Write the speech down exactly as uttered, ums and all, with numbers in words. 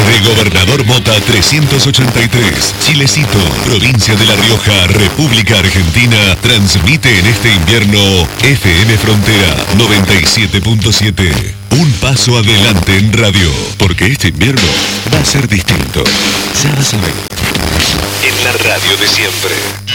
Desde Gobernador Mota trescientos ochenta y tres, Chilecito, provincia de La Rioja, República Argentina, transmite en este invierno F M Frontera noventa y siete punto siete. Un paso adelante en radio, porque este invierno va a ser distinto. Ya vas a ver. En la radio de siempre.